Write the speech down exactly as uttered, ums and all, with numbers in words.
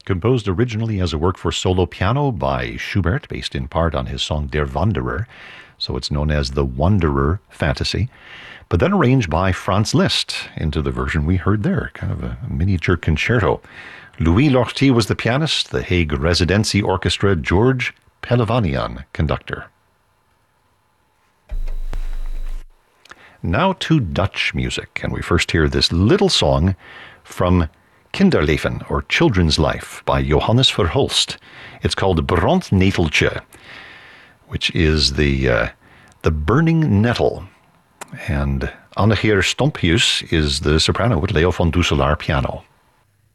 Composed originally as a work for solo piano by Schubert, based in part on his song Der Wanderer, so it's known as the Wanderer Fantasy, but then arranged by Franz Liszt into the version we heard there, kind of a miniature concerto. Louis Lortie was the pianist, the Hague Residency Orchestra, George Pelavanian, conductor. Now to Dutch music, and we first hear this little song from Kinderleven, or Children's Life, by Johannes Verhulst. It's called Brandneteltje, which is the uh, the burning nettle. And Annegeer Stomphuis is the soprano with Leo von Dusselaar piano.